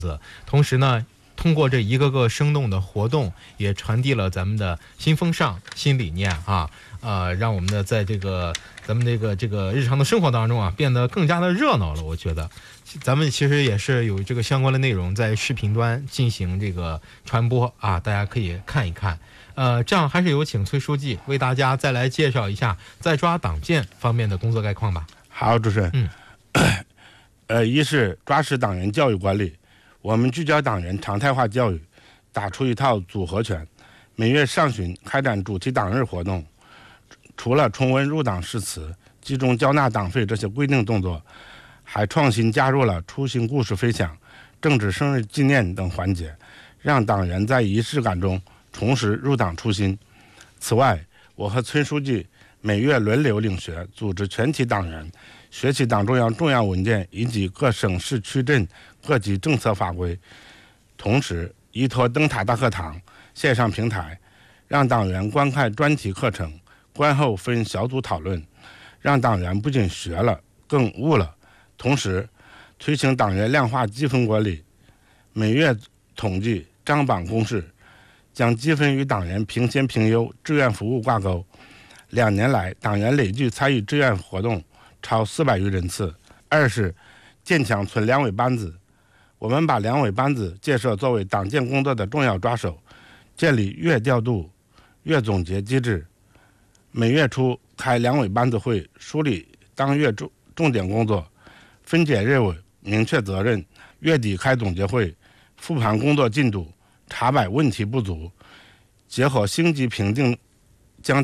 同时呢，通过这一个个生动的活动，也传递了咱们的新风尚、新理念啊，让我们的在咱们这个日常的生活当中啊，变得更加的热闹了。我觉得，咱们其实也是有这个相关的内容在视频端进行这个传播啊，大家可以看一看。这样还是有请崔书记为大家再来介绍一下在抓党建方面的工作概况吧。 好，主持人。一是抓实党员教育管理。我们聚焦党员常态化教育，打出一套组合拳。每月上旬开展主题党日活动，除了重温入党誓词、集中交纳党费这些规定动作，还创新加入了出行故事分享、政治生日纪念等环节，让党员在仪式感中重拾入党初心。此外，我和崔书记每月轮流领学，组织全体党员学习党中央重要文件以及各省市区镇各级政策法规，同时依托灯塔大课堂线上平台，让党员观看专题课程，观后分小组讨论，让党员不仅学了，更悟了。同时，推行党员量化积分管理，每月统计张榜公示，将积分与党员评先评优、志愿服务挂钩。2年来，党员累计参与志愿活动超400余人次。二是建强村两委班子，我们把两委班子建设作为党建工作的重要抓手，建立月调度、月总结机制，每月初开两委班子会，梳理当月重点工作，分解任务，明确责任，月底开总结会，复盘工作进度，查摆问题不足，结合星级评定，将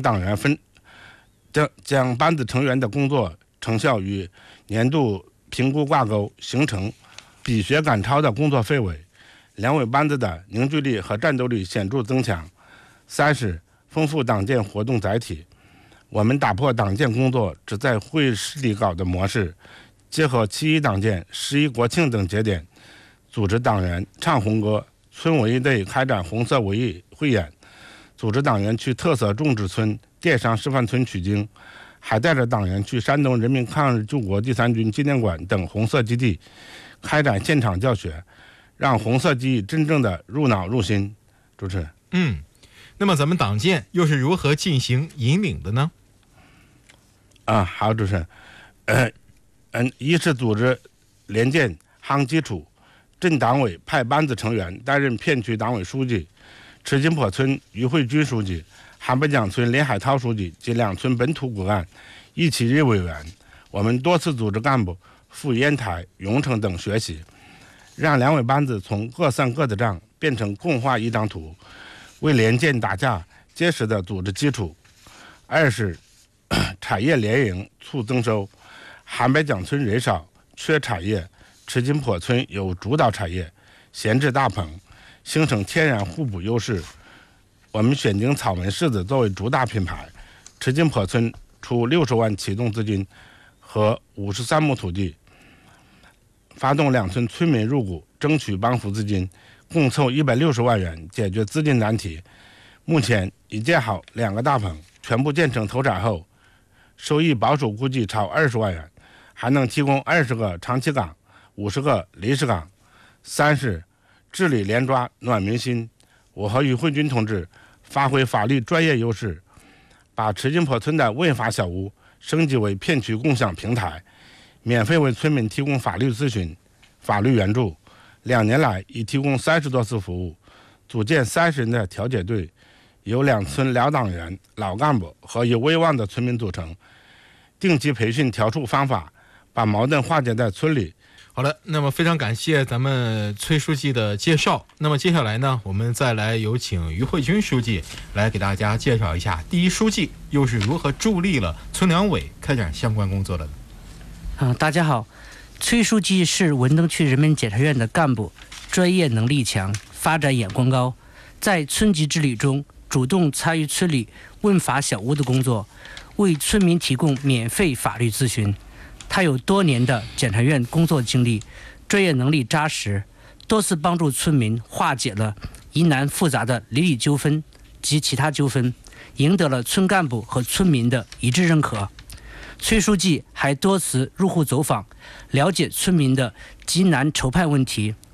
班子成员的工作成效与年度评估挂钩，形成比学赶超的工作氛围，两委班子的凝聚力和战斗力显著增强。3是丰富党建活动载体，我们打破党建工作只在会议室里搞的模式，结合7·1党建、11国庆等节点，组织党员唱红歌，村文艺队开展红色文艺汇演，组织党员去特色种植村、电商示范村取经，还带着党员去山东人民抗日救国第3军纪念馆等红色基地，开展现场教学，让红色记忆真正的入脑入心。主持人。 那么咱们党建又是如何进行引领的呢？ 好，主持人。一是组织联建夯基础，镇党委派班子成员担任片区党委书记，赤金坡村于慧军书记、韩北江村连海涛书记及2村本土骨干一起任委员。我们多次组织干部赴烟台、永城等学习，让两委班子从各算各的账变成共画一张图，为联建打下结实的组织基础。2是产业联营促增收，韩北江村人少缺产业，赤金坡村有主导产业，闲置大棚，形成天然互补优势。我们选定草莓柿子作为主打品牌，赤金坡村出60万启动资金和53亩土地，发动2村村民入股，争取帮扶资金，共凑160万元解决资金难题。目前已建好2个大棚，全部建成投产后，收益保守估计超20万元，还能提供20个长期岗、50个临时岗。3是治理连抓暖民心，我和于慧军同志发挥法律专业优势，把赤金坡村的问法小屋升级为片区共享平台，免费为村民提供法律咨询、法律援助。2年来已提供30多次服务，组建30人的调解队，由2村老党员、老干部和有威望的村民组成，定期培训调处方法，把矛盾化解在村里。 好了，那么非常感谢咱们崔书记的介绍。那么接下来呢，我们再来有请于慧军书记来给大家介绍一下第一书记又是如何助力了村两委开展相关工作的。 大家好，崔书记是文登区人民检察院的干部，专业能力强，发展眼光高，在村级治理中主动参与村里问法小屋的工作，为村民提供免费法律咨询。他有多年的检察院工作经历，专业能力扎实，多次帮助村民化解了疑难复杂的邻里纠纷及其他纠纷，赢得了村干部和村民的一致认可。崔书记还多次入户走访，了解村民的急难愁盼问题，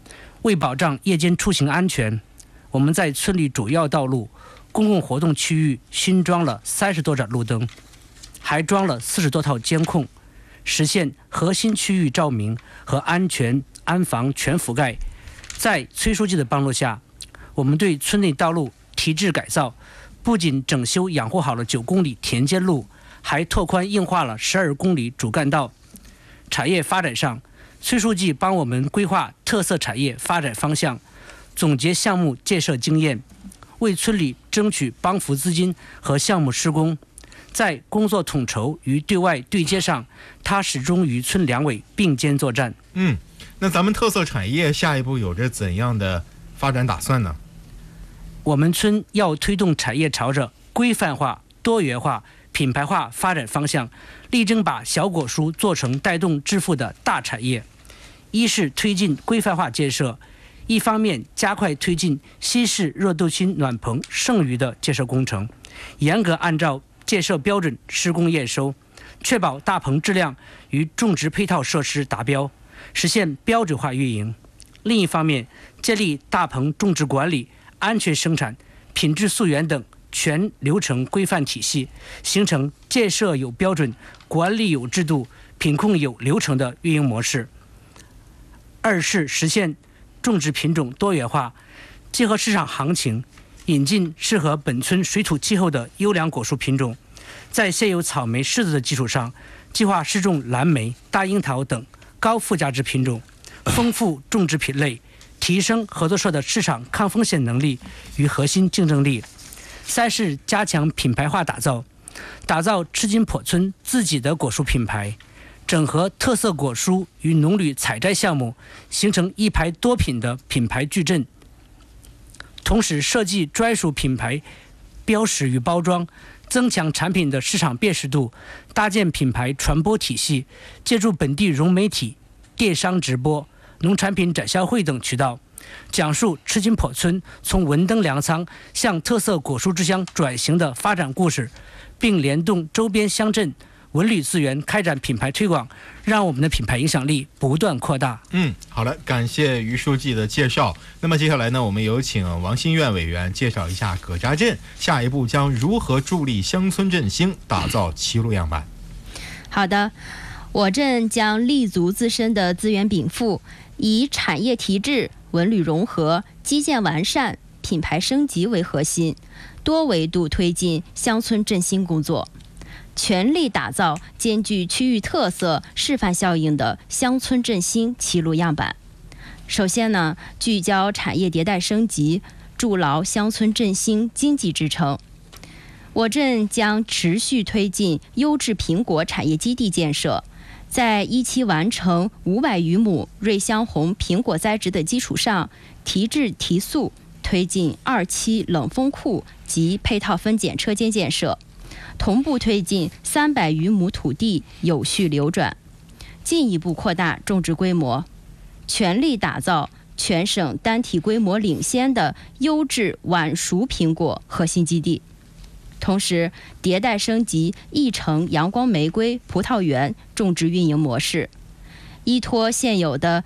为保障夜间出行安全，我们在村里主要道路、公共活动区域新装了30多盏路灯，还装了40多套监控，实现核心区域照明和安全安防全覆盖。在崔书记的帮助下，我们对村内道路提质改造，不仅整修养护好了9公里田间路，还拓宽硬化了12公里主干道。产业发展上，崔书记帮我们规划特色产业发展方向，总结项目建设经验，为村里争取帮扶资金和项目施工。在工作统筹与对外对接上，他始终与村两委并肩作战。 那咱们特色产业下一步有着怎样的发展打算呢？ 我们村要推动产业朝着规范化、多元化、品牌化发展方向，力争把小果蔬做成带动致富的大产业。一是推进规范化建设，一方面加快推进新式热豆蔻暖棚剩余的建设工程，严格按照建设标准施工验收，确保大棚质量与种植配套设施达标，实现标准化运营。另一方面，建立大棚种植管理、安全生产、品质溯源等全流程规范体系，形成建设有标准、管理有制度、品控有流程的运营模式。二是实现种植品种多元化，结合市场行情，引进适合本村水土气候的优良果蔬品种，在现有草莓、柿子的基础上，计划施种蓝莓、大樱桃等高附加值品种，丰富种植品类，提升合作社的市场抗风险能力与核心竞争力。三是加强品牌化打造赤金坡村自己的果蔬品牌，整合特色果蔬与农旅采摘项目，形成一牌多品的品牌矩阵。同时设计专属品牌标识与包装，增强产品的市场辨识度，搭建品牌传播体系，借助本地融媒体、电商直播、农产品展销会等渠道，讲述赤金坡村从文登粮仓向特色果蔬之乡转型的发展故事，并联动周边乡镇文旅资源开展品牌推广，让我们的品牌影响力不断扩大。 好了，感谢于书记的介绍。那么接下来呢，我们有请王新苑委员介绍一下葛家镇下一步将如何助力乡村振兴，打造齐鲁样板。 好的，我镇将立足自身的资源禀赋，以产业提质、文旅融合、基建完善、品牌升级为核心，多维度推进乡村振兴工作，全力打造兼具区域特色、示范效应的乡村振兴齐鲁样板。首先呢，聚焦产业迭代升级，筑牢乡村振兴经济支撑。我镇将持续推进优质苹果产业基地建设，在一期完成500余亩瑞香红苹果栽植的基础上，提质提速，推进2期冷风库及配套分拣车间建设，同步推进300余亩土地有序流转，进一步扩大种植规模，全力打造全省单体规模领先的优质晚熟苹果核心基地。同时，迭代升级义城阳光玫瑰葡萄园种植运营模式，依托现有的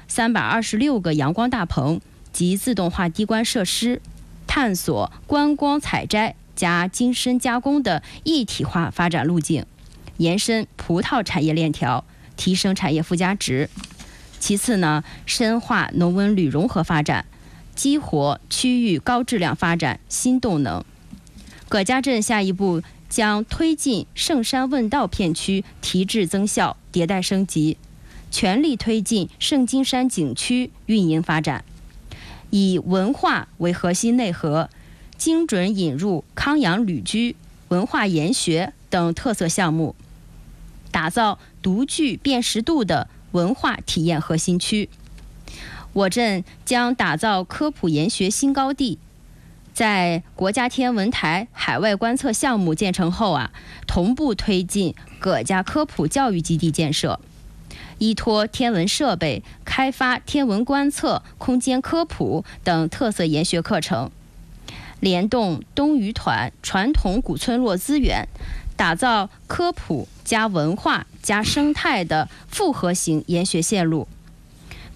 326个阳光大棚及自动化滴灌设施，探索观光采摘加精深加工的一体化发展路径，延伸葡萄产业链条，提升产业附加值。其次呢，深化农文旅融合发展，激活区域高质量发展新动能。葛家镇下一步将推进圣山问道片区提质增效、迭代升级，全力推进圣金山景区运营发展，以文化为核心内核，精准引入康养旅居、文化研学等特色项目，打造独具辨识度的文化体验核心区。我镇将打造科普研学新高地，在国家天文台海外观测项目建成后同步推进葛家科普教育基地建设，依托天文设备开发天文观测、空间科普等特色研学课程，联动东渔团传统古村落资源，打造科普加文化加生态的复合型研学线路，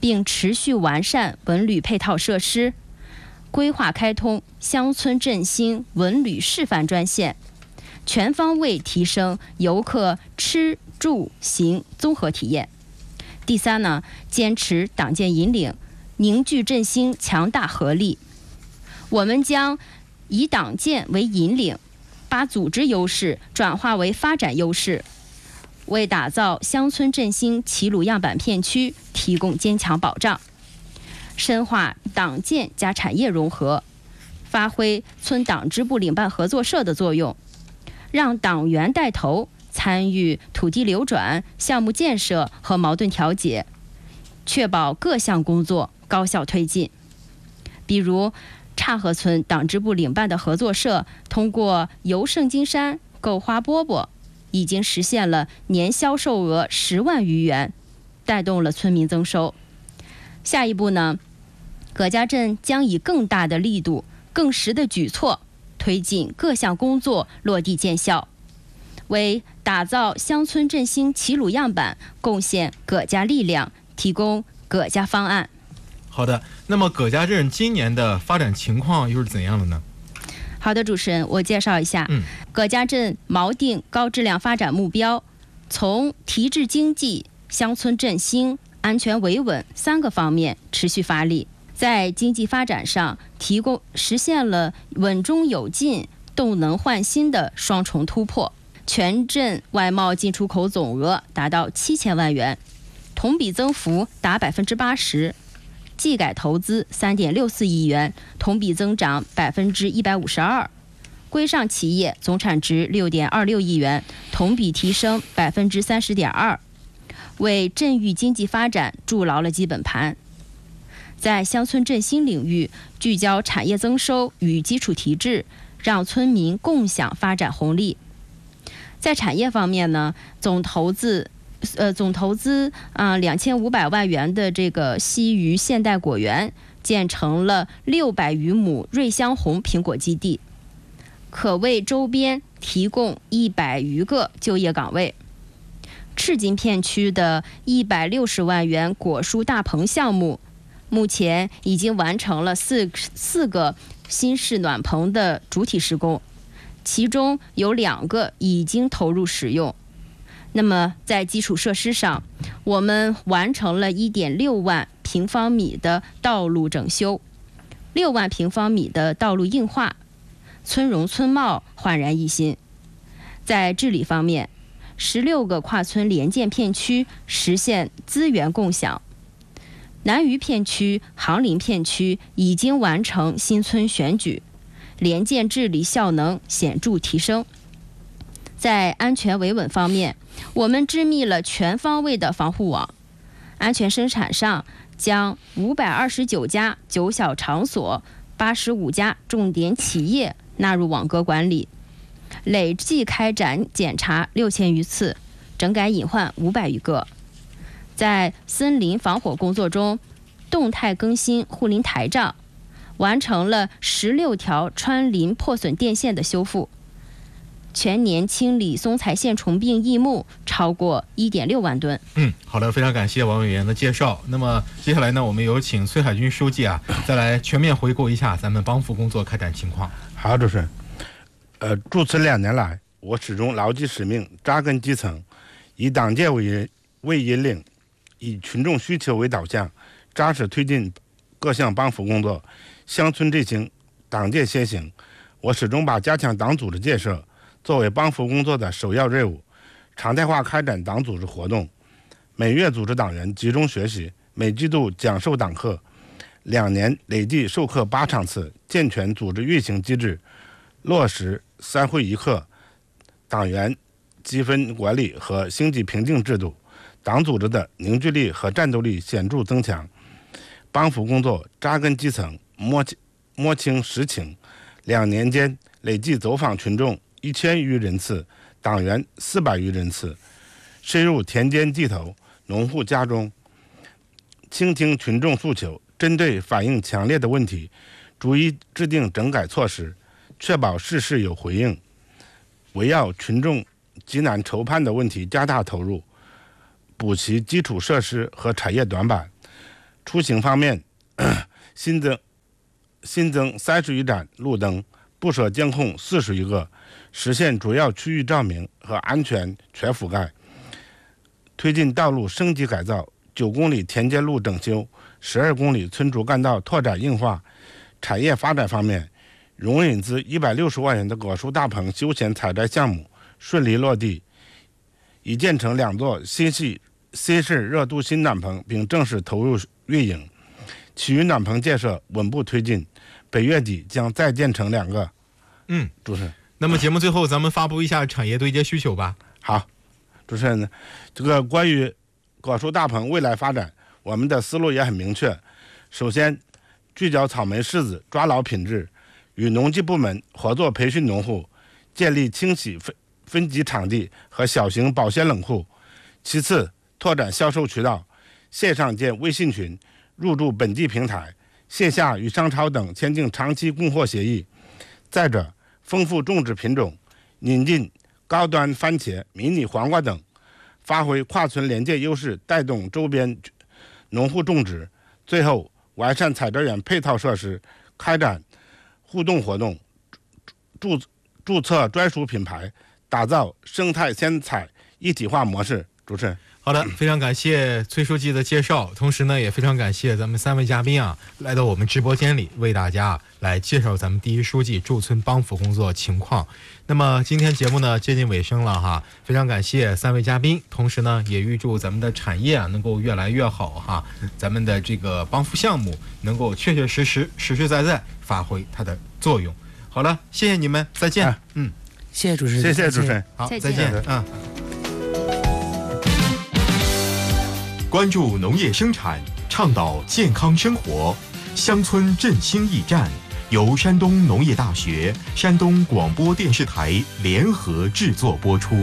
并持续完善文旅配套设施，规划开通乡村振兴文旅示范专线，全方位提升游客吃住行综合体验。第三呢，坚持党建引领，凝聚振兴强大合力。我们将以党建为引领，把组织优势转化为发展优势，为打造乡村振兴齐鲁样板片区提供坚强保障。深化党建加产业融合，发挥村党支部领办合作社的作用，让党员带头参与土地流转、项目建设和矛盾调解，确保各项工作高效推进。比如岔河村党支部领办的合作社通过游圣金山、购花饽饽，已经实现了年销售额10万余元，带动了村民增收。下一步呢，葛家镇将以更大的力度、更实的举措，推进各项工作落地见效，为打造乡村振兴齐鲁样板贡献葛家力量，提供葛家方案。 好的，那么葛家镇今年的发展情况又是怎样的呢？ 好的，主持人，我介绍一下。葛家镇锚定高质量发展目标，从提质经济、乡村振兴、安全维稳3个方面持续发力，在经济发展上实现了稳中有进、动能焕新的双重突破。全镇外贸进出口总额达到7000万元，同比增幅达80%。技改投资3.64亿元，同比增长152%。规上企业总产值6.26亿元，同比提升30.2%，为镇域经济发展筑牢了基本盘。在乡村振兴领域，聚焦产业增收与基础提质，让村民共享发展红利。在产业方面呢，总投资2500万元的这个西隅现代果园建成了600余亩瑞香红苹果基地，可为周边提供100余个就业岗位。赤金片区的160万元果蔬大棚项目，目前已经完成了4个新式暖棚的主体施工，其中有2个已经投入使用。那么在基础设施上，我们完成了1.6万平方米的道路整修，6万平方米的道路硬化，村容村貌焕然一新。在治理方面，16个跨村联建片区实现资源共享，南隅片区、杭林片区已经完成新村选举，联建治理效能显著提升。在安全维稳方面，我们织密了全方位的防护网。安全生产上，将529家9小场所、85家重点企业纳入网格管理，累计开展检查6000余次，整改隐患500余个。在森林防火工作中，动态更新护林台账，完成了16条穿林破损电线的修复。全年清理松彩线虫病益木超过1.6万吨。 好的，非常感谢王委员的介绍。那么接下来呢，我们有请崔海军书记再来全面回顾一下咱们帮扶工作开展情况。 好，主持人。驻村2年来，我始终牢记使命，扎根基层，以党建为引领，以群众需求为导向，扎实推进各项帮扶工作。乡村振兴，党建先行。我始终把加强党组织建设作为帮扶工作的首要任务，常态化开展党组织活动，每月组织党员集中学习，每季度讲授党课，2年累计授课8场次，健全组织运行机制，落实3会1课、党员积分管理和星级评定制度，党组织的凝聚力和战斗力显著增强。帮扶工作扎根基层，摸清实情，2年间累计走访群众1000余人次，党员400余人次，深入田间地头、农户家中，倾听群众诉求，针对反映强烈的问题，逐一制定整改措施，确保事事有回应。围绕群众急难愁盼的问题加大投入，补齐基础设施和产业短板， 出行方面，新增30余盏路灯，布设监控40余个，实现主要区域照明和安全全覆盖。推进道路升级改造，9公里田间路整修，12公里村主干道拓展硬化。产业发展方面，融引资160万元的果树大棚休闲采摘项目顺利落地，已建成2座新式热镀锌暖棚，并正式投入运营。其余暖棚建设稳步推进，本月底将再建成2个。主持人。 那么节目最后咱们发布一下产业对接需求吧。 好，主持人呢，这个关于果树大棚未来发展，我们的思路也很明确。首先，聚焦草莓柿子，抓牢品质，与农技部门合作培训农户，建立清洗分级场地和小型保鲜冷库。其次，拓展销售渠道，线上建微信群，入驻本地平台，线下与商超等签订长期供货协议。再者，丰富种植品种，引进高端番茄、迷你黄瓜等，发挥跨村连接优势，带动周边农户种植。最后，完善采摘园配套设施，开展互动活动，注册专属品牌，打造生态鲜采一体化模式。主持人。 好的，非常感谢崔书记的介绍，同时呢，也非常感谢咱们3位嘉宾啊，来到我们直播间里，为大家来介绍咱们第一书记驻村帮扶工作情况。那么今天节目呢接近尾声了哈，非常感谢3位嘉宾，同时呢，也预祝咱们的产业啊能够越来越好哈，咱们的这个帮扶项目能够确确实实、实实在在发挥它的作用。好了，谢谢你们，再见。 谢谢主持人， 谢谢主持人， 好， 再再见。 关注农业生产，倡导健康生活，乡村振兴驿站由山东农业大学、山东广播电视台联合制作播出。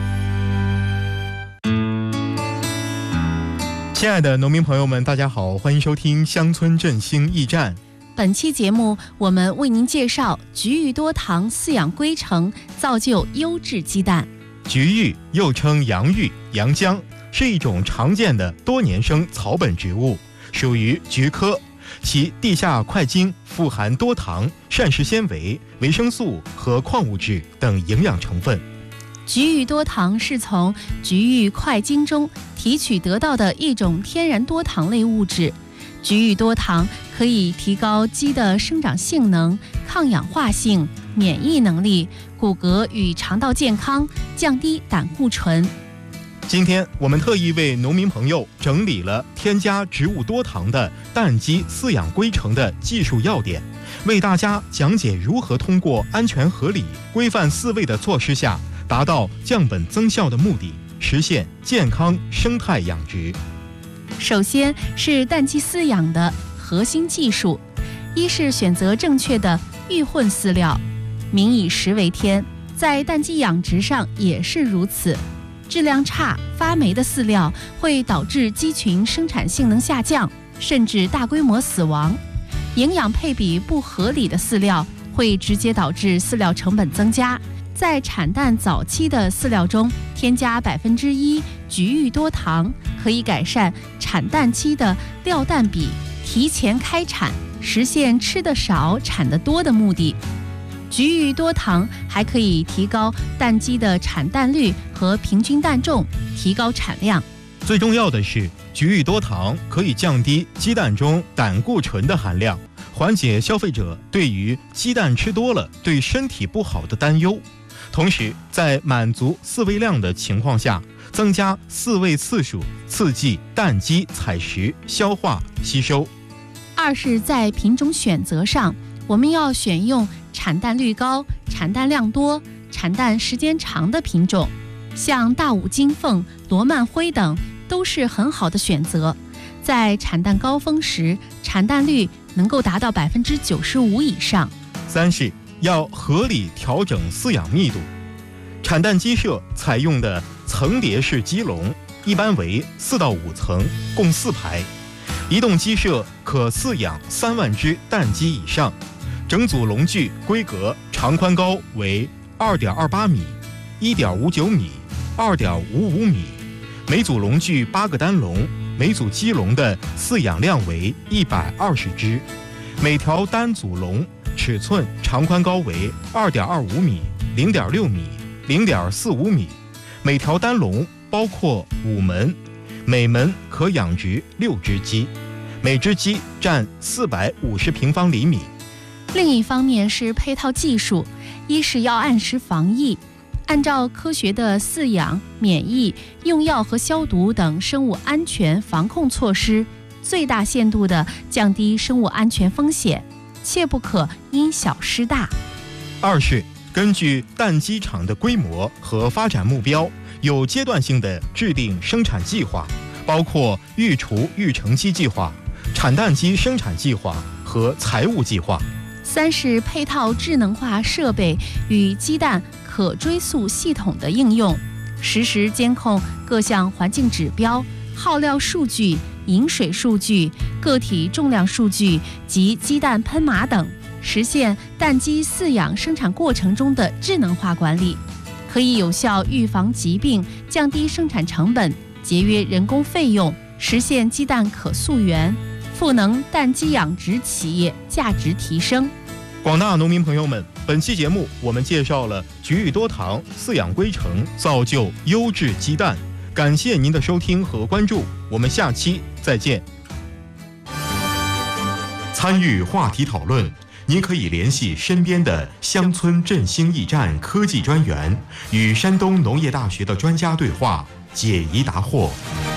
亲爱的农民朋友们，大家好，欢迎收听乡村振兴驿站。 本期节目，我们为您介绍菊芋多糖饲养规程，造就优质鸡蛋。 菊芋又称洋芋、洋姜，是一种常见的多年生草本植物，属于菊科。其地下块茎富含多糖、膳食纤维、维生素和矿物质等营养成分。 菊芋多糖是从菊芋块茎中提取得到的一种天然多糖类物质。菊芋多糖可以提高鸡的生长性能、抗氧化性、免疫能力、骨骼与肠道健康，降低胆固醇。 今天我们特意为农民朋友整理了添加植物多糖的蛋鸡饲养规程的技术要点，为大家讲解如何通过安全合理、规范饲喂的措施下，达到降本增效的目的，实现健康生态养殖。 首先是蛋鸡饲养的核心技术，一是选择正确的育混饲料，民以食为天，在蛋鸡养殖上也是如此。质量差、发霉的饲料会导致鸡群生产性能下降，甚至大规模死亡。营养配比不合理的饲料会直接导致饲料成本增加。在产蛋早期的饲料中添加1%菊芋多糖，可以改善产蛋期的料蛋比，提前开产，实现吃得少、产得多的目的。菊芋多糖还可以提高蛋鸡的产蛋率和平均蛋重，提高产量。 最重要的是，菊芋多糖可以降低鸡蛋中胆固醇的含量，缓解消费者对于鸡蛋吃多了对身体不好的担忧。同时，在满足饲喂量的情况下，增加饲喂次数，刺激蛋鸡采食、消化、吸收。 二是在品种选择上，我们要选用产蛋率高、产蛋量多、产蛋时间长的品种，像大武金凤、罗曼辉等都是很好的选择。在产蛋高峰时，产蛋率能够达到95%以上。 三是要合理调整饲养密度，产蛋鸡舍采用的层叠式鸡笼，一般为4到5层，共4排。一栋鸡舍可饲养3万只蛋鸡以上，整组笼具规格长宽高为2.28米、1.59米、2.55米，每组笼具8个单笼， 每组鸡笼的饲养量为120只，每条单组笼尺寸长宽高为2.25米、0.6米、0.45米，每条单笼包括5门，每门可养殖6只鸡，每只鸡占450平方厘米。 另一方面是配套技术，一是要按时防疫，按照科学的饲养、免疫、用药和消毒等生物安全防控措施，最大限度地降低生物安全风险，切不可因小失大。 二是根据蛋鸡场的规模和发展目标，有阶段性的制定生产计划，包括育雏育成鸡计划、产蛋鸡生产计划和财务计划。 三是配套智能化设备与鸡蛋可追溯系统的应用，实时监控各项环境指标、耗料数据、饮水数据、个体重量数据及鸡蛋喷码等，实现蛋鸡饲养生产过程中的智能化管理，可以有效预防疾病，降低生产成本，节约人工费用，实现鸡蛋可溯源，赋能蛋鸡养殖企业价值提升。 广大农民朋友们，本期节目我们介绍了菊育多糖、饲养规程，造就优质鸡蛋。感谢您的收听和关注，我们下期再见。 参与话题讨论，您可以联系身边的乡村振兴驿站科技专员，与山东农业大学的专家对话，解疑答惑。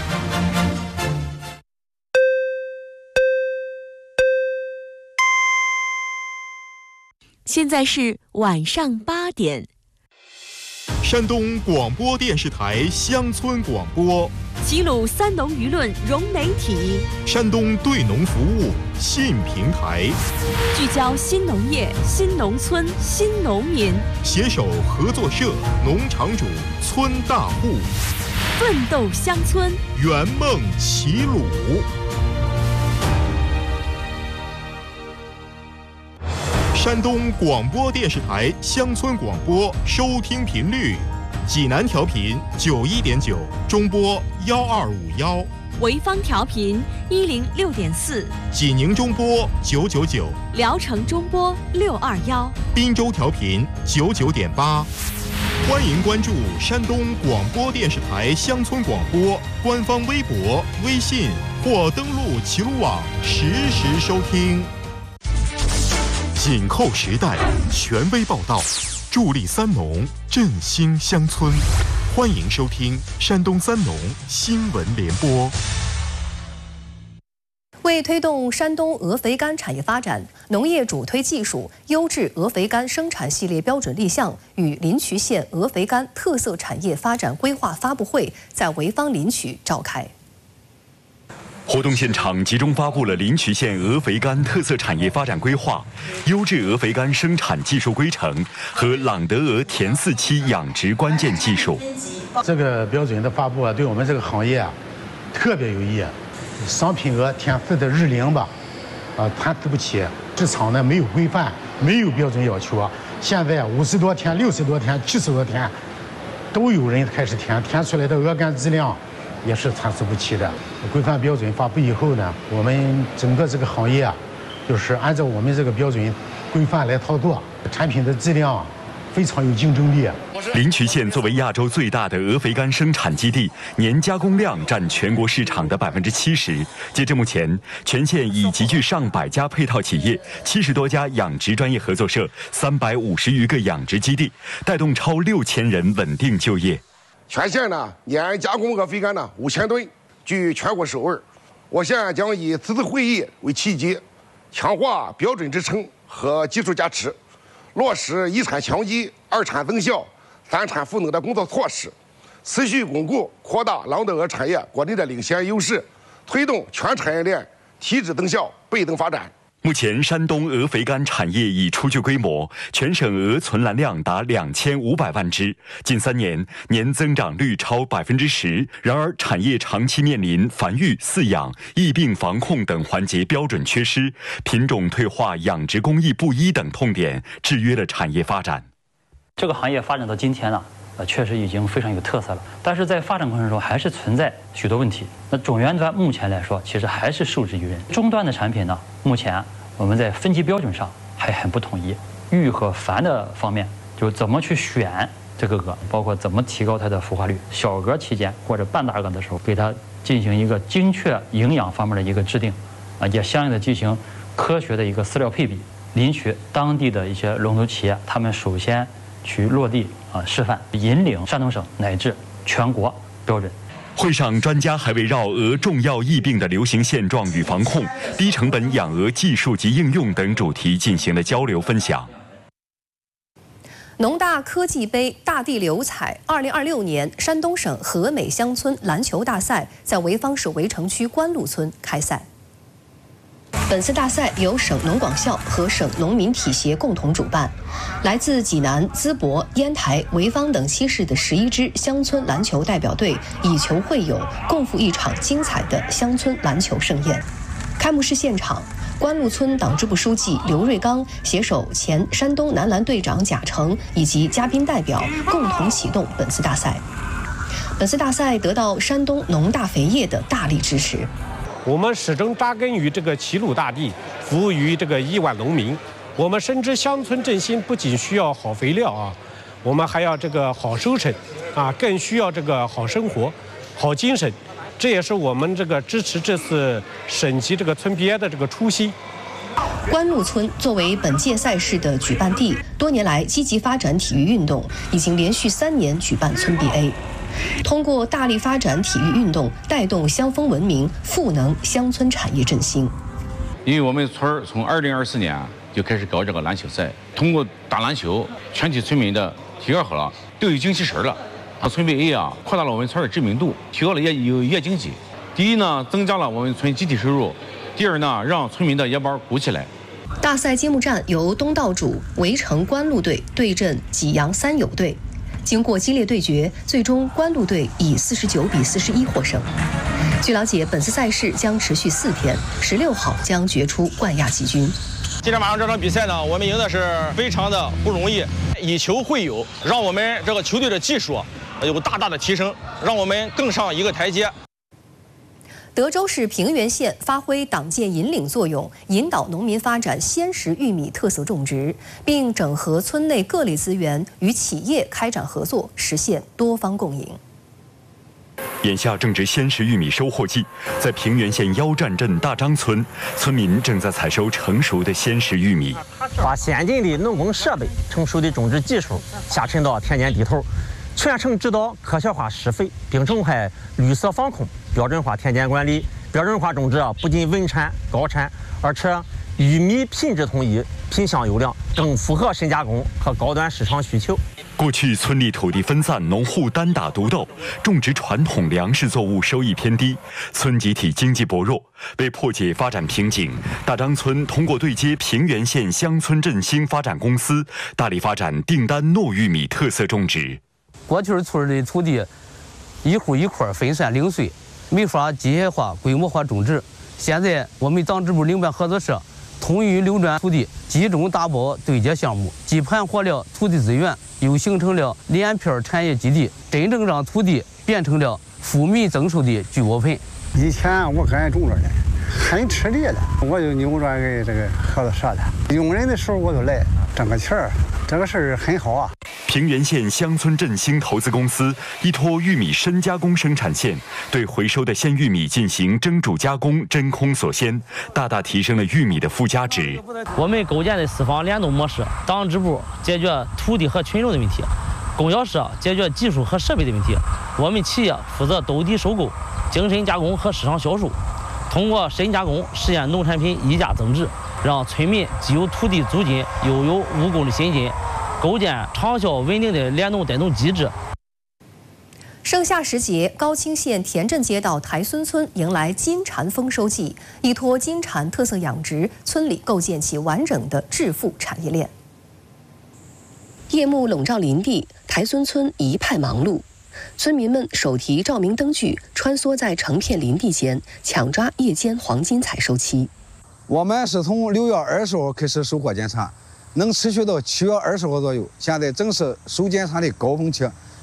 现在是晚上8点。 山东广播电视台乡村广播， 齐鲁三农舆论融媒体， 山东对农服务新平台， 聚焦新农业、新农村、新农民， 携手合作社、农场主、村大户， 奋斗乡村， 圆梦齐鲁。山东广播电视台乡村广播收听频率：济南调频91.9，中波1251； 潍坊调频106.4， 济宁中波999， 聊城中波621， 滨州调频99.8。欢迎关注山东广播电视台乡村广播官方微博、微信，或登录齐鲁网实时收听。紧扣时代，权威报道，助力三农，振兴乡村。欢迎收听山东三农新闻联播。 为推动山东鹅肥肝产业发展，农业主推技术优质鹅肥肝生产系列标准立项与临朐县鹅肥肝特色产业发展规划发布会在潍坊临朐召开。 活动现场集中发布了临朐县鹅肥肝特色产业发展规划、优质鹅肥肝生产技术规程和朗德鹅田4期养殖关键技术。 这个标准的发布啊，对我们这个行业啊特别有益。商品鹅田4的日龄吧，参差不齐，市场呢没有规范，没有标准要求。现在50多天、60多天、70多天，都有人开始填出来的鹅肝质量也是参差不齐的。规范标准发布以后呢，我们整个这个行业啊，就是按照我们这个标准规范来操作，产品的质量非常有竞争力。 临朐县作为亚洲最大的鹅肥肝生产基地，年加工量占全国市场的70%。截至目前，全县已集聚上百家配套企业、70多家养殖专业合作社、350余个养殖基地，带动超6000人稳定就业。 全县呢年加工鹅肥肝呢5000吨，居全国首位。我县将以此次会议为契机，强化标准支撑和技术加持，落实一产强基、二产增效、三产赋能的工作措施，持续巩固扩大朗德鹅产业国内的领先优势，推动全产业链提质增效、倍增发展。 目前，山东鹅肥肝产业已初具规模，全省鹅存栏量达2500万只，近3年年增长率超10%。然而，产业长期面临繁育、饲养、疫病防控等环节标准缺失、品种退化、养殖工艺不一等痛点，制约了产业发展。 这个行业发展到今天了， 确实已经非常有特色了。但是在发展过程中还是存在许多问题。那种源端目前来说，其实还是受制于人。终端的产品呢，目前我们在分级标准上还很不统一。玉和矾的方面，就是怎么去选这个鹅，包括怎么提高它的孵化率。小鹅期间或者半大鹅的时候，给它进行一个精确营养方面的一个制定，也相应的进行科学的一个饲料配比。林区当地的一些龙头企业，他们首先去落地示范，引领山东省乃至全国标准。 会上，专家还围绕鹅重要疫病的流行现状与防控、低成本养鹅技术及应用等主题进行了交流分享。 农大科技杯大地流彩2026年山东省和美乡村篮球大赛在潍坊市围城区官路村开赛。本次大赛由省农广校和省农民体协共同主办，来自济南、淄博、烟台、潍坊等7市的11支乡村篮球代表队以球会友，共赴一场精彩的乡村篮球盛宴。开幕式现场，官路村党支部书记刘瑞刚携手前山东男篮队长贾成以及嘉宾代表，共同启动本次大赛。本次大赛得到山东农大肥业的大力支持。 我们始终扎根于这个齐鲁大地，服务于这个亿万农民。我们深知乡村振兴不仅需要好肥料啊，我们还要这个好收成啊，更需要这个好生活、好精神。这也是我们这个支持这次省级这个村 BA 的这个初心。 官路村作为本届赛事的举办地，多年来积极发展体育运动，已经连续3年举办村 BA。通过大力发展体育运动，带动乡风文明，赋能乡村产业振兴。 因为我们村儿从2024年就开始搞这个篮球赛，通过打篮球，全体村民的体格好了，都有精气神了。村 BA 扩大了我们村的知名度，提高了业经济。第一呢，增加了我们村集体收入；第二呢，让村民的腰包鼓起来。 大赛揭幕战由东道主围城官路队对阵济阳三友队。经过激烈对决，最终官路队以49比41获胜。据了解，本次赛事将持续4天，16号将决出冠亚季军。 今天晚上这场比赛呢，我们赢的是非常的不容易，以球会友，让我们这个球队的技术有大大的提升，让我们更上一个台阶。 德州市平原县发挥党建引领作用，引导农民发展鲜食玉米特色种植，并整合村内各类资源，与企业开展合作，实现多方共赢。 眼下正值鲜食玉米收获季，在平原县腰站镇大张村，村民正在采收成熟的鲜食玉米， 把先进的农耕设备、成熟的种植技术下沉到田间地头，全程指导科学化施肥，并展开绿色防控、标准化田间管理、标准化种植不仅稳产高产，而且玉米品质统一、品相优良，更符合深加工和高端市场需求。 过去村里土地分散，农户单打独斗，种植传统粮食作物收益偏低，村集体经济薄弱。为破解发展瓶颈，大张村通过对接平原县乡村振兴发展公司，大力发展订单糯玉米特色种植。 过去村的土地一户一块分散零碎，没法机械化、规模化种植。现在我们党支部领办合作社通于流转土地，集中打包对接项目，既盘活了土地资源，又形成了连片产业基地，真正让土地变成了富民增收的聚窝盆。 以前我搁俺种着呢，很吃力了，我就扭转给这个合作社了。用人的时候我就来挣个钱儿，这个事儿很好啊。 平原县乡村振兴投资公司依托玉米深加工生产线，对回收的鲜玉米进行蒸煮加工、真空锁鲜，大大提升了玉米的附加值。 我们构建的4方联动模式，党支部解决土地和群众的问题，供销社解决技术和设备的问题，我们企业负责兜底收购、精深加工和市场销售。通过深加工实现农产品溢价增值，让村民既有土地租金，又有务工的薪金，构建长效稳定的联动带动机制。 盛夏时节，高清县田镇街道台孙村迎来金蝉丰收季，依托金蝉特色养殖，村里构建起完整的致富产业链。夜幕笼罩林地，台孙村一派忙碌。村民们手提照明灯具，穿梭在成片林地间，抢抓夜间黄金采收期。 我们是从6月20号开始收获检查，能持续到7月20号左右。现在正是收检查的高峰期，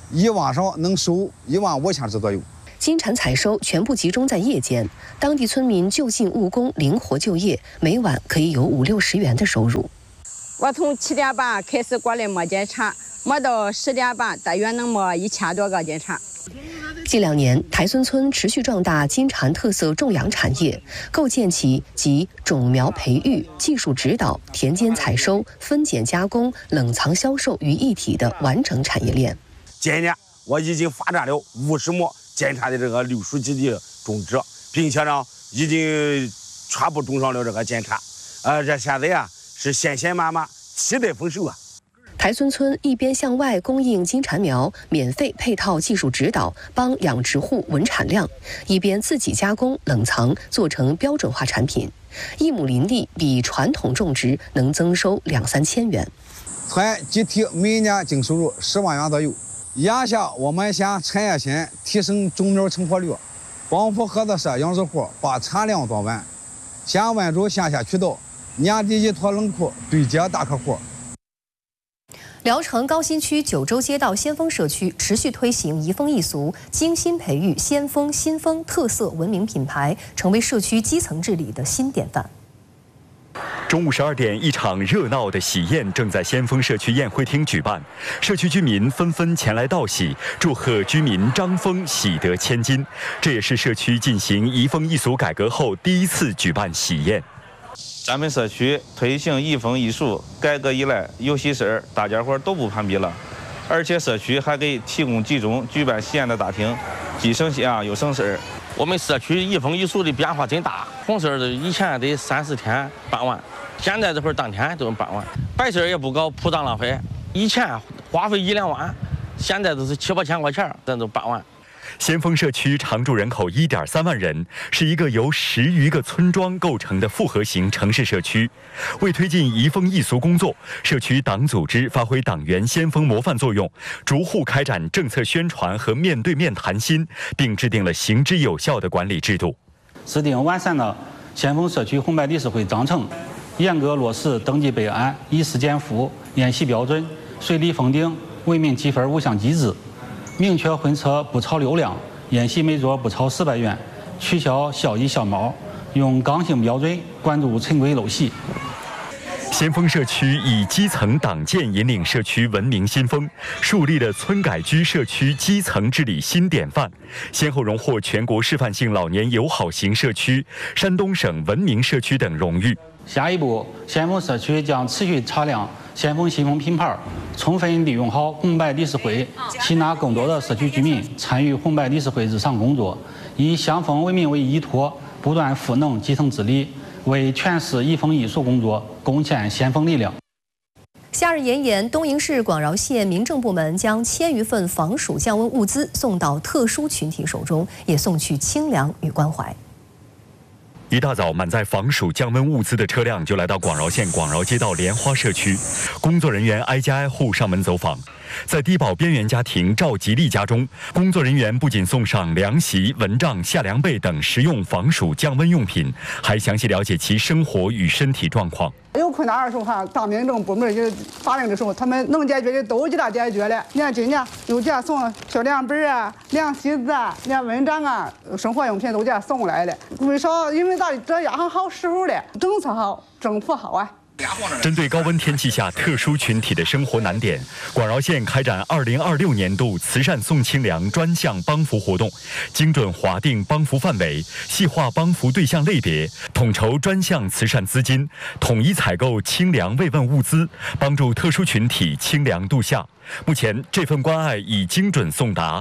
一晚上能收15000只左右。 金蝉采收全部集中在夜间，当地村民就近务工，灵活就业，每晚可以有50-60元的收入。 我从7点半开始过来摸金蝉，摸到10点半，大约能摸1000多个金蝉。 近2年，台村村持续壮大金蝉特色种养产业，构建起集种苗培育、技术指导、田间采收、分拣加工、冷藏销售于一体的完整产业链。 今年我已经发展了50亩金蝉的这个柳树基地种植，并且呢，已经全部种上了这个金蝉。这现在啊是鲜鲜满满，期待丰收啊！ 台村村一边向外供应金蝉苗，免费配套技术指导，帮养殖户稳产量，一边自己加工冷藏，做成标准化产品。1亩林地比传统种植能增收2-3千元。 村集体每年净收入10万元左右。眼下我们县产业新提升种苗成活率，帮扶合作社养殖户把产量做完，先稳住线下渠道，年底依托冷库对接大客户。 聊城高新区九州街道先锋社区持续推行移风易俗，精心培育先锋新风特色文明品牌，成为社区基层治理的新典范。 中午12点，一场热闹的喜宴正在先锋社区宴会厅举办，社区居民纷纷前来道喜，祝贺居民张峰喜得千金。这也是社区进行移风易俗改革后第一次举办喜宴。 咱们社区推行移风易俗改革以来，有喜事儿大家伙都不攀比了，而且社区还给提供集中举办喜宴的大厅，既省心又省事儿。 我们社区移风易俗的变化真大，红事儿以前得3-4天办完，现在这会儿当天都能办完。白事儿也不搞铺张浪费，以前花费1-2万，现在都是7-8千块钱，咱都办完。 先锋社区常住人口1.3万人，是一个由10余个村庄构成的复合型城市社区。为推进移风易俗工作，社区党组织发挥党员先锋模范作用，逐户开展政策宣传和面对面谈心，并制定了行之有效的管理制度。 制定完善了先锋社区红白理事会章程，严格落实登记备案、以实减负、宴席标准、随礼封顶、为民积分5项机制。明确婚车不超6辆，宴席每桌不超400元，取消孝义孝猫，用刚性标准管住陈规陋习。 先锋社区以基层党建引领社区文明新风，树立了村改居社区基层治理新典范，先后荣获全国示范性老年友好型社区、山东省文明社区等荣誉。 下一步，先锋社区将持续擦亮先锋新风品牌，充分利用好红白理事会，吸纳更多的社区居民参与红白理事会日常工作，以乡风文明为依托，不断赋能基层治理，为全市移风易俗工作贡献先锋力量。 夏日炎炎，东营市广饶县民政部门将1000余份防暑降温物资送到特殊群体手中，也送去清凉与关怀。 一大早，满载防暑降温物资的车辆就来到广饶县广饶街道莲花社区，工作人员挨家挨户上门走访。在低保边缘家庭赵吉利家中，工作人员不仅送上凉席、蚊帐、夏凉被等实用防暑降温用品，还详细了解其生活与身体状况。 有困难的时候哈，当民政部门就发令的时候，他们能解决的都给他解决了。你看今年又给他送小凉被啊、凉席子啊、连蚊帐啊、生活用品都给他送来了。为啥？因为这压上好时候了，政策好，政府好啊。 针对高温天气下特殊群体的生活难点，广饶县开展2026年度慈善送清凉专项帮扶活动，精准划定帮扶范围，细化帮扶对象类别，统筹专项慈善资金，统一采购清凉慰问物资，帮助特殊群体清凉度夏。目前，这份关爱已精准送达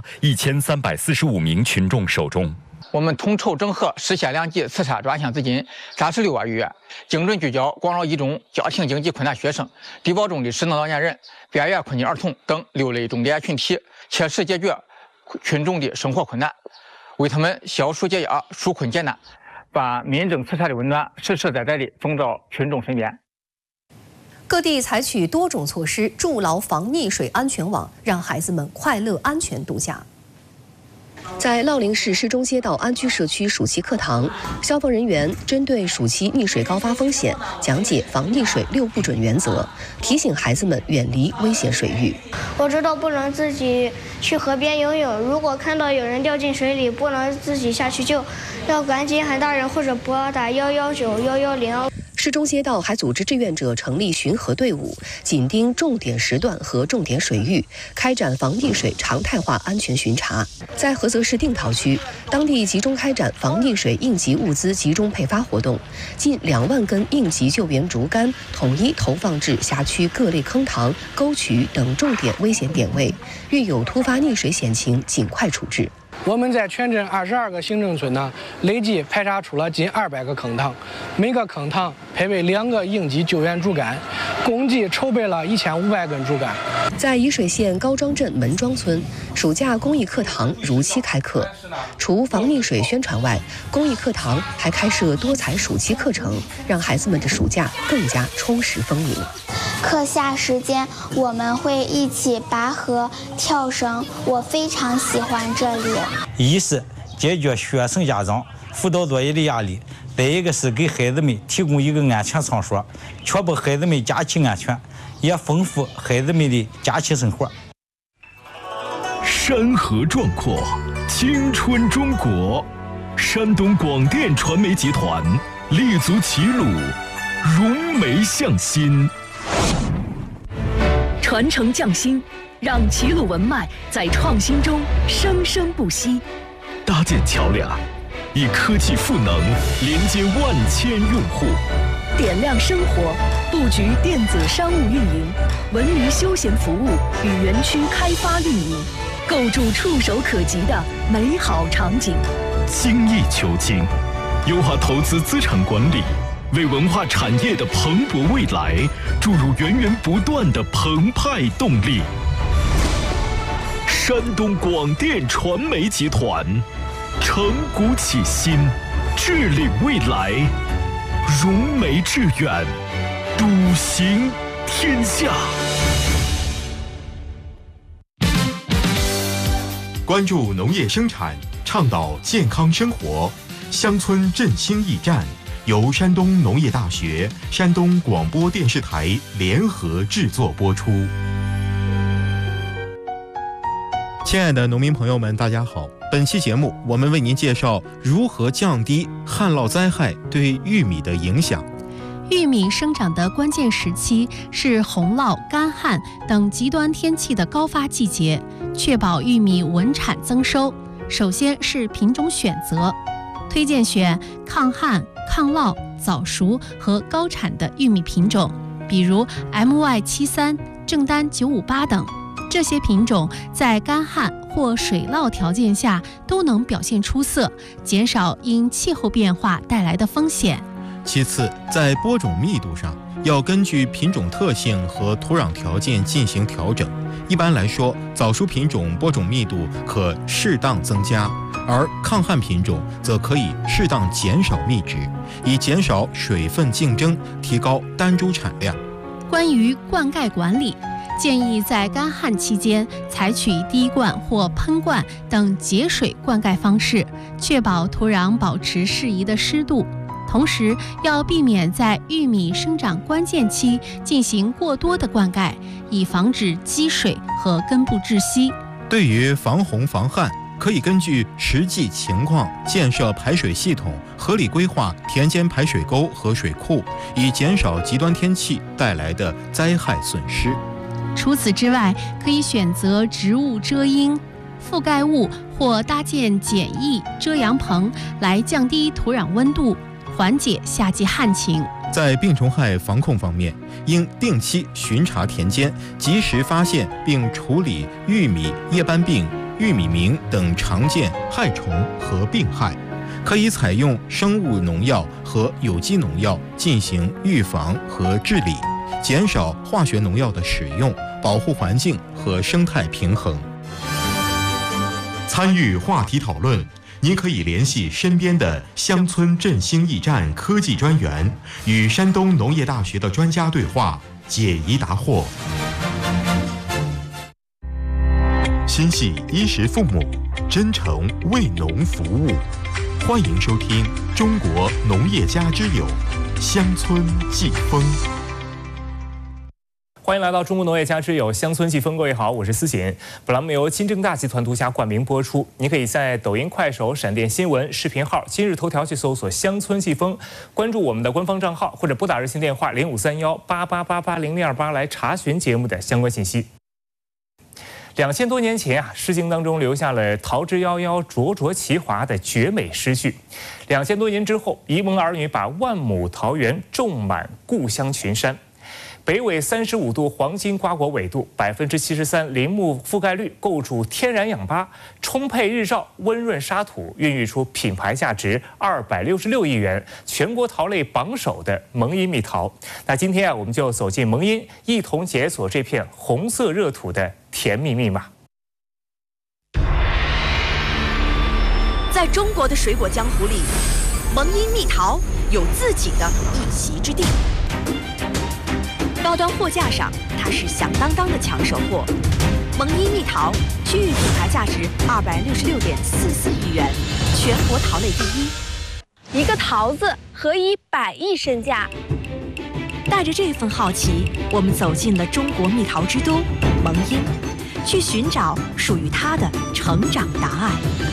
1345名群众手中。 我们统筹整合实现2级慈善专项资金36万余元，精准聚焦广饶一中家庭经济困难学生、低保中的失能老年人、边缘困境儿童等6类重点群体，切实解决群众的生活困难，为他们消暑解压、纾困解难，把民政慈善的温暖实实在在地送到群众身边。 各地采取多种措施，筑牢防溺水安全网，让孩子们快乐安全度假。 在乐陵市市中街道安居社区暑期课堂，消防人员针对暑期溺水高发风险，讲解防溺水6不准原则，提醒孩子们远离危险水域。 我知道不能自己去河边游泳，如果看到有人掉进水里，不能自己下去救，要赶紧喊大人或者拨打119、110。 市中街道还组织志愿者成立巡河队伍，紧盯重点时段和重点水域，开展防溺水常态化安全巡查。在菏泽市定陶区，当地集中开展防溺水应急物资集中配发活动，近2万根应急救援竹竿统一投放至辖区各类坑塘、沟渠等重点危险点位，遇有突发溺水险情尽快处置。 我们在全镇22个行政村呢，累计排查出了近200个坑塘，每个坑塘配备2个应急救援竹竿，共计筹备了1500根竹竿。 在沂水县高庄镇门庄村，暑假公益课堂如期开课。除防溺水宣传外，公益课堂还开设多彩暑期课程，让孩子们的暑假更加充实丰盈。 课下时间，我们会一起拔河、跳绳，我非常喜欢这里。 一是解决学生家长辅导作业的压力，再一个是给孩子们提供一个安全场所，确保孩子们假期安全，也丰富孩子们的假期生活。 山河壮阔，青春中国，山东广电传媒集团立足齐鲁，融媒向心， 传承匠心，让齐鲁文脉在创新中生生不息。 搭建桥梁，以科技赋能连接万千用户， 点亮生活，布局电子商务运营、文娱休闲服务与园区开发运营，构筑触手可及的美好场景。 精益求精，优化投资资产管理，为文化产业的蓬勃未来注入源源不断的澎湃动力。山东广电传媒集团承股启新，致领未来，融媒致远，笃行天下。 关注农业生产，倡导健康生活，乡村振兴驿站由山东农业大学、山东广播电视台联合制作播出。亲爱的农民朋友们，大家好！本期节目，我们为您介绍如何降低旱涝灾害对玉米的影响。 玉米生长的关键时期是洪涝、干旱等极端天气的高发季节，确保玉米稳产增收。首先是品种选择，推荐选抗旱、抗涝、早熟和高产的玉米品种，比如 MY73、正丹958等。这些品种在干旱或水涝条件下都能表现出色，减少因气候变化带来的风险。 其次，在播种密度上，要根据品种特性和土壤条件进行调整。一般来说，早熟品种播种密度可适当增加，而抗旱品种则可以适当减少密值，以减少水分竞争，提高单株产量。 关于灌溉管理，建议在干旱期间采取滴灌或喷灌等节水灌溉方式，确保土壤保持适宜的湿度。同时，要避免在玉米生长关键期进行过多的灌溉，以防止积水和根部窒息。 对于防洪防旱，可以根据实际情况建设排水系统，合理规划田间排水沟和水库，以减少极端天气带来的灾害损失。 除此之外，可以选择植物遮阴、覆盖物或搭建简易遮阳棚来降低土壤温度，缓解夏季旱情。 在病虫害防控方面，应定期巡查田间，及时发现并处理玉米叶斑病、玉米螟等常见害虫和病害。可以采用生物农药和有机农药进行预防和治理，减少化学农药的使用，保护环境和生态平衡。参与话题讨论，您可以联系身边的乡村振兴驿站科技专员，与山东农业大学的专家对话，解疑答惑。心系衣食父母， 真诚为农服务。欢迎收听《中国农业家之友》乡村季风。 欢迎来到中国农业家之友乡村季风，各位好，我是思锦。本栏目由金正大集团独家冠名播出。你可以在抖音、快手、闪电新闻视频号、今日头条去搜索“乡村季风”，关注我们的官方账号，或者拨打热线电话053188880028来查询节目的相关信息。2000多年前啊，诗经当中留下了“桃之夭夭，灼灼其华”的绝美诗句。2000多年之后，遗蒙儿女把万亩桃园种满故乡群山。北纬35度黄金瓜果纬度，73%林木覆盖率，构筑天然氧吧，充沛日照，温润沙土，孕育出品牌价值266亿元、全国桃类榜首的蒙阴蜜桃。那今天啊，我们就走进蒙阴，一同解锁这片红色热土的甜蜜密码。 在中国的水果江湖里，蒙阴蜜桃有自己的一席之地。高端货架上，它是响当当的抢手货。蒙阴蜜桃区域品牌价值266.44亿元，全国桃类第一。 一个桃子何以100亿身价？ 带着这份好奇，我们走进了中国蜜桃之都蒙阴，去寻找属于它的成长答案。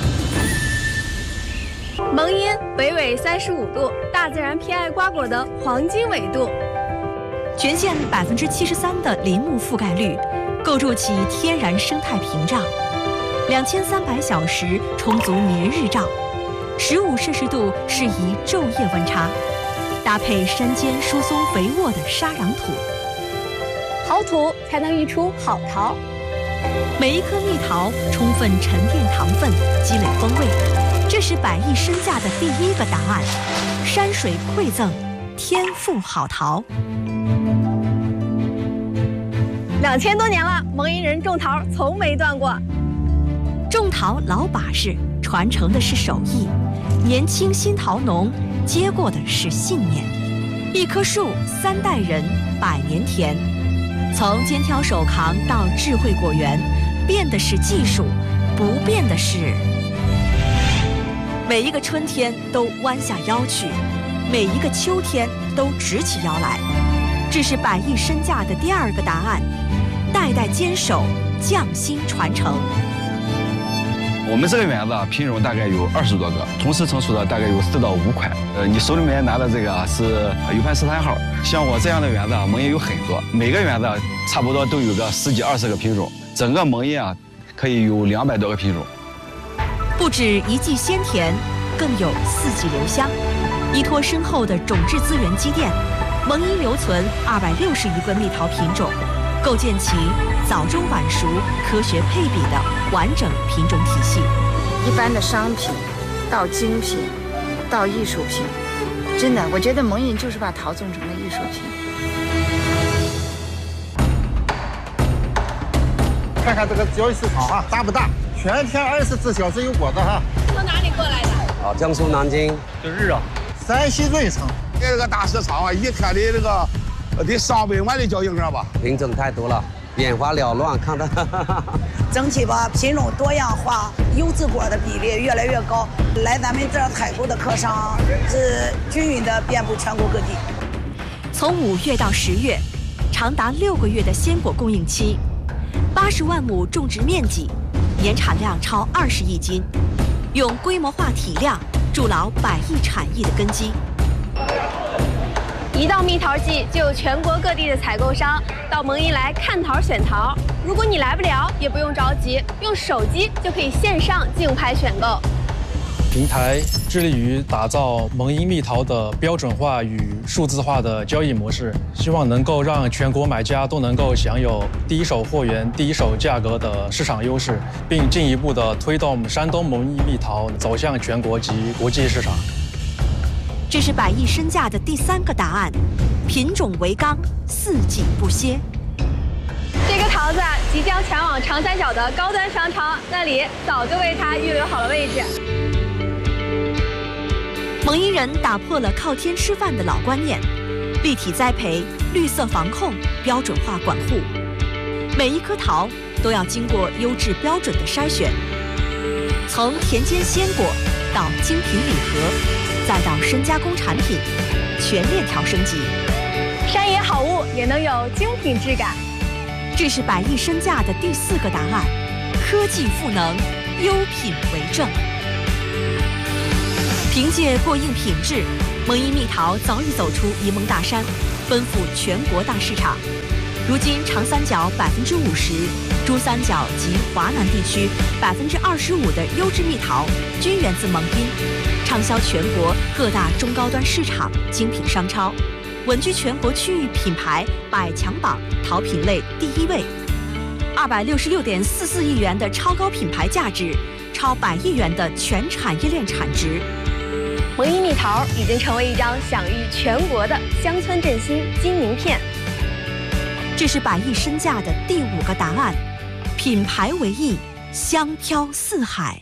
蒙阴北纬35度，大自然偏爱瓜果的黄金纬度。 全县73%的林木覆盖率，构筑起天然生态屏障，2300小时充足年日照，15摄氏度适宜昼夜温差，搭配山间疏松肥沃的沙壤土， 好土才能育出好桃。 每一颗蜜桃充分沉淀糖分，积累风味，这是100亿身价的第一个答案。山水馈赠，天赋好桃。 2000多年了，蒙阴人种桃从没断过。 种桃老把式，传承的是手艺；年轻新桃农接过的是信念。一棵树3代人，100年田。从肩挑手扛到智慧果园，变的是技术，不变的是每一个春天都弯下腰去，每一个秋天都直起腰来。这是100亿身价的第二个答案。代代坚守，匠心传承。 我们这个园子品种大概有20多个，同时成熟的大概有4到5款。你手里面拿的这个是U盘13号。像我这样的园子，蒙阴有很多，每个园子差不多都有个10几20个品种。整个蒙阴啊，可以有200多个品种。 不止一季鲜甜，更有4季留香。依托深厚的种质资源积淀，蒙阴留存260余个蜜桃品种。构建起早中晚熟、科学配比的完整品种体系。 一般的商品到精品，到艺术品，真的，我觉得蒙阴就是把桃种成了艺术品。 看看这个交易市场啊，大不大？全天24小时有果子哈。 从哪里过来的？ 江苏南京。 就是啊，山西芮城。 这个大市场啊，一天的这个。得300万的交易额吧， 品种太多了，眼花缭乱，看的。 整体吧，品种多样化，优质果的比例越来越高。来咱们这儿采购的客商是均匀的遍布全国各地。 从5月到10月，长达6个月的鲜果供应期，80万亩种植面积，年产量超20亿斤，用规模化体量筑牢100亿产业的根基。 一到蜜桃季，就有全国各地的采购商到蒙阴来看桃选桃。如果你来不了，也不用着急，用手机就可以线上竞拍选购。 平台致力于打造蒙阴蜜桃的标准化与数字化的交易模式，希望能够让全国买家都能够享有第一手货源、第一手价格的市场优势，并进一步的推动山东蒙阴蜜桃走向全国及国际市场。 这是100亿身价的第3个答案，品种为纲，4季不歇。 这个桃子即将前往长三角的高端商场，那里早就为它预留好了位置。 蒙阴人打破了靠天吃饭的老观念，立体栽培、绿色防控、标准化管护，每一颗桃都要经过优质标准的筛选。 从田间鲜果到精品礼盒，再到深加工产品，全链条升级。 山野好物也能有精品质感。 这是百亿身价的第4个答案：科技赋能，优品为正。凭借过硬品质，蒙阴蜜桃早已走出沂蒙大山，奔赴全国大市场。如今，长三角50%，珠三角及华南地区25%的优质蜜桃均源自蒙阴，畅销全国各大中高端市场、精品商超，稳居全国区域品牌100强榜桃品类第1位。266.44亿元的超高品牌价值，超100亿元的全产业链产值。 蒙阴蜜桃已经成为一张享誉全国的乡村振兴金名片。 这是百亿身价的第5个答案：品牌为翼，香飘四海。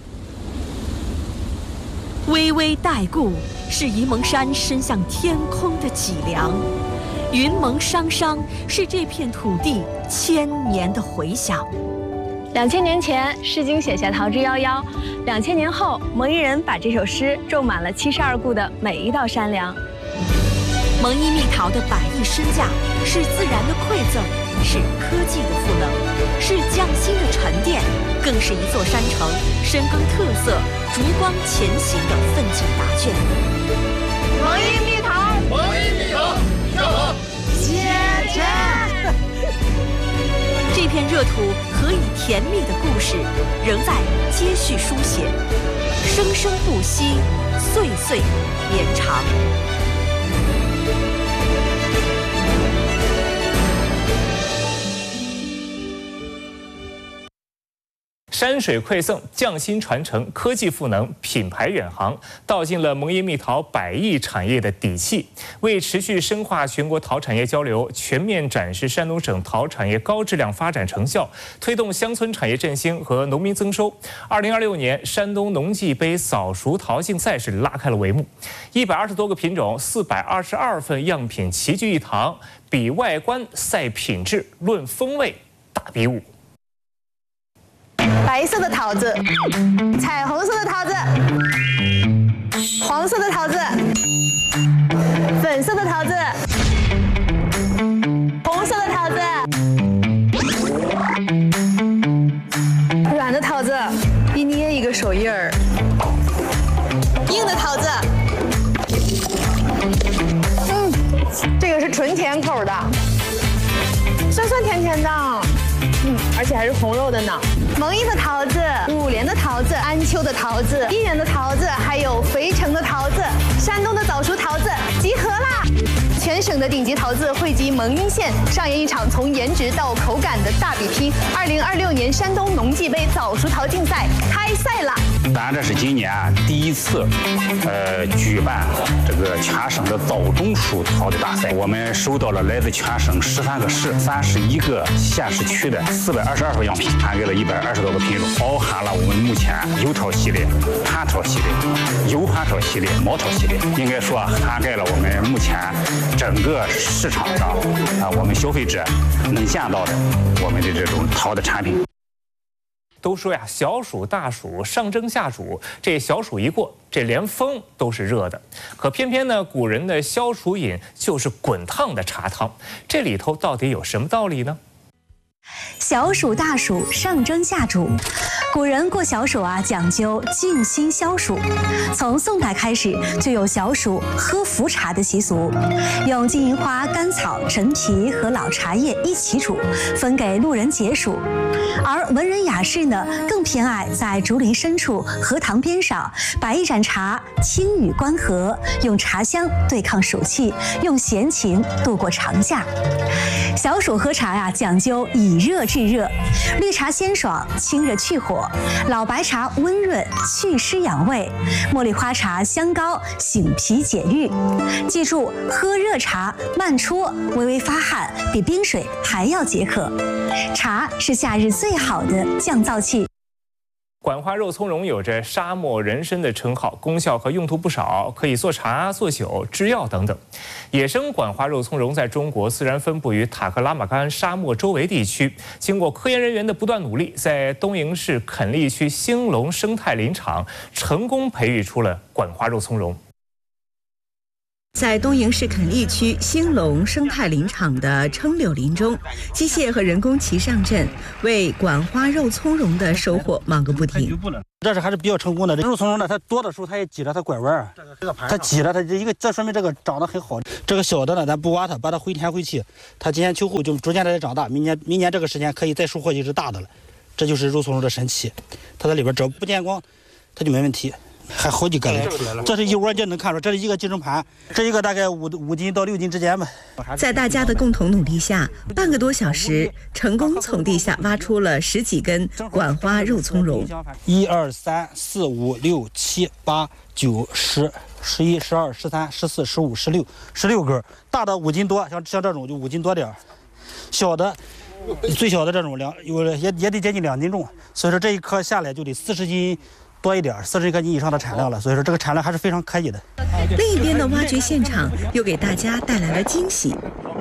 巍巍代固是沂蒙山伸向天空的脊梁，云蒙商商是这片土地1000年的回响。 2000年前，《诗经》写下“桃之夭夭”，2000年后，蒙阴人把这首诗种满了72顾的每一道山梁。 蒙阴蜜桃的百亿身价是自然的馈赠，是科技的赋能，是匠心的沉淀，更是一座山城深耕特色、逐光前行的奋进答卷。 蒙阴蜜桃， 蒙阴蜜桃，向好， 谢谢。 这片热土何以甜蜜的故事，仍在接续书写，生生不息，岁岁绵长。 山水馈赠，匠心传承，科技赋能，品牌远航，道尽了蒙阴蜜桃100亿产业的底气。为持续深化全国桃产业交流，全面展示山东省桃产业高质量发展成效，推动乡村产业振兴和农民增收，2026年山东农技杯早熟桃竞赛是拉开了帷幕。120多个品种，422份样品齐聚一堂，比外观赛品质，论风味大比武。 白色的桃子，彩虹色的桃子，黄色的桃子，粉色的桃子，红色的桃子，软的桃子，一捏一个手印儿；硬的桃子，这个是纯甜口的，酸酸甜甜的，而且还是红肉的呢。蒙阴的桃子、五莲的桃子、安丘的桃子、婺源的桃子，还有肥城的桃子，山东的早熟桃子集合啦！全省的顶级桃子汇集蒙阴县，上演一场从颜值到口感的大比拼。2026年山东农技杯早熟桃竞赛开赛啦！ 当然，这是今年第一次，举办这个全省的早中熟桃的大赛。我们收到了来自全省13个市、31个县市区的422份样品，涵盖了120多个品种，包含了我们目前油桃系列、蟠桃系列、油蟠桃系列、毛桃系列，应该说涵盖了我们目前整个市场上我们消费者能见到的我们的这种桃的产品。 都说呀，小暑大暑，上蒸下煮，这小暑一过，这连风都是热的。可偏偏呢，古人的消暑饮就是滚烫的茶汤，这里头到底有什么道理呢？ 小暑大暑，上蒸下煮。古人过小暑讲究静心消暑，从宋代开始就有小暑喝茯茶的习俗，用金银花、甘草、陈皮和老茶叶一起煮，分给路人解暑。而文人雅士呢，更偏爱在竹林深处、荷塘边上摆一盏茶，轻语观河，用茶香对抗暑气，用闲情度过长假。小暑喝茶讲究以热制热，绿茶鲜爽，清热去火；老白茶温润，祛湿养胃；茉莉花茶香高，醒脾解郁。记住，喝热茶慢戳，微微发汗，比冰水还要解渴。茶是夏日最好的降燥剂。 管花肉苁蓉有着沙漠人参的称号，功效和用途不少，可以做茶、做酒、制药等等。野生管花肉苁蓉在中国自然分布于塔克拉玛干沙漠周围地区，经过科研人员的不断努力，在东营市垦利区兴隆生态林场成功培育出了管花肉苁蓉。 在东营市垦利区兴隆生态林场的柽柳林中，机械和人工齐上阵，为管花肉苁蓉的收获忙个不停。 这是还是比较成功的。这肉苁蓉呢，它多的时候它也挤着它拐弯，它挤了它这一个，这说明这个长得很好。这个小的呢，咱不挖它，把它回填回去，它今年秋后就逐渐的在长大，明年这个时间可以再收获一只大的了。这就是肉苁蓉的神奇，它在里边只要不见光，它就没问题。 还好几个了，这是一窝就能看出，这是一个集成盘，这一个大概5斤到6斤之间吧。 在大家的共同努力下，半个多小时，成功从地下挖出了10几根管花肉苁蓉。 1、2、3、4、5、6、7、8、9、10、11、12、13、14、15、16根，大的5斤多，像这种就5斤多点，小的。 最小的这种也得接近2斤重，所以说这一颗下来就得40斤多一点，40颗斤以上的产量了。所以说这个产量还是非常可以的。 另一边的挖掘现场又给大家带来了惊喜。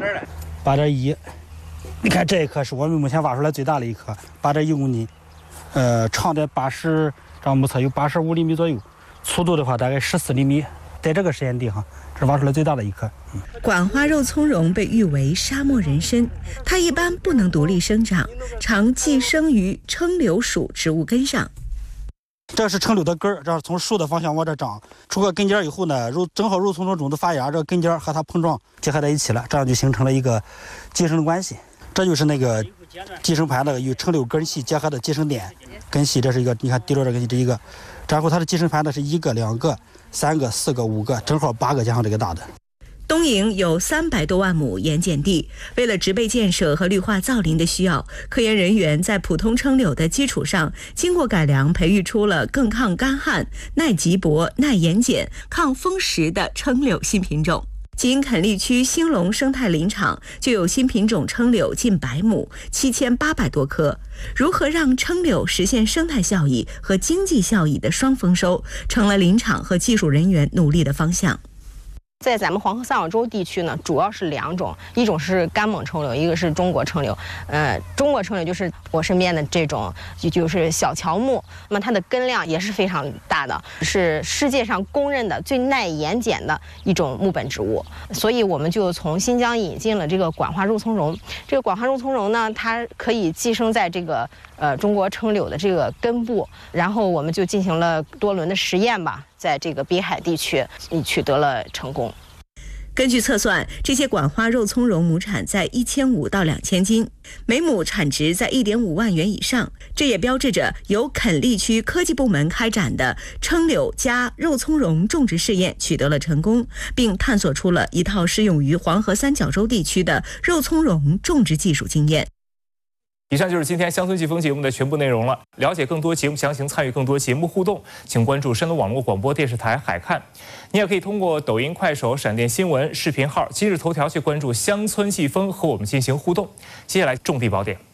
8.1，你看这一颗是我们目前挖出来最大的一颗，8.1公斤，长的80，这样目测有85厘米左右，粗度的话大概14厘米，在这个实验地哈。 这挖出来最大的一颗。 管花肉苁蓉被誉为沙漠人参，它一般不能独立生长，常寄生于柽柳属植物根上。 这是柽柳的根儿，这是从树的方向往这长，出个根尖以后呢，正好肉苁蓉种子发芽，这个根尖和它碰撞结合在一起了，这样就形成了一个寄生的关系。这就是那个寄生盘的与柽柳根系结合的寄生点，根系这是一个，你看滴落这个这一个，然后它的寄生盘呢是1个、2个。 3个、4个、5个，正好8个加上这个大的。 东营有300多万亩盐碱地，为了植被建设和绿化造林的需要，科研人员在普通柽柳的基础上，经过改良，培育出了更抗干旱、耐极薄、耐盐碱、抗风蚀的柽柳新品种。 仅垦利区兴隆生态林场就有新品种柽柳近100亩，7800多棵。如何让柽柳实现生态效益和经济效益的双丰收，成了林场和技术人员努力的方向。 在咱们黄河三角洲地区呢，主要是2种，一种是干猛柽柳，一个是中国柽柳。中国柽柳就是我身边的这种，就是小乔木，那么它的根量也是非常大的，是世界上公认的最耐盐碱的一种木本植物。所以我们就从新疆引进了这个管花肉苁蓉。这个管花肉苁蓉呢，它可以寄生在这个中国柽柳的这个根部，然后我们就进行了多轮的实验吧。 在这个滨海地区取得了成功。 根据测算，这些管花肉苁蓉亩产在1500到2000斤，每亩产值在1.5万元以上。这也标志着由垦利区科技部门开展的柽柳加肉苁蓉种植试验取得了成功，并探索出了一套适用于黄河三角洲地区的肉苁蓉种植技术经验。 以上就是今天乡村季风节目的全部内容了。了解更多节目详情，参与更多节目互动，请关注山东网络广播电视台海看。你也可以通过抖音、快手、闪电新闻视频号、今日头条去关注乡村季风，和我们进行互动。接下来重地宝典。